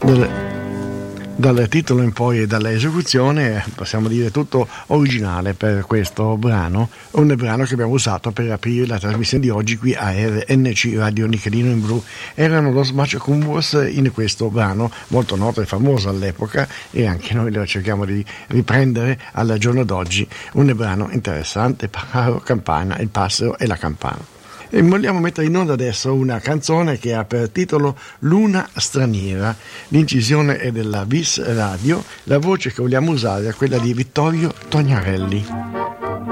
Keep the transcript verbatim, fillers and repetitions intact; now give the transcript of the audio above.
Dal, dal titolo in poi e dall'esecuzione possiamo dire tutto originale per questo brano, un brano che abbiamo usato per aprire la trasmissione di oggi qui a R N C Radio Nichelino in Blu. Erano lo Smash Combos in questo brano molto noto e famoso all'epoca, e anche noi lo cerchiamo di riprendere al giorno d'oggi, un brano interessante, Pájaro Campana, il passero e la campana. E vogliamo mettere in onda adesso una canzone che ha per titolo Luna straniera. L'incisione è della Vis Radio, la voce che vogliamo usare è quella di Vittorio Tognarelli.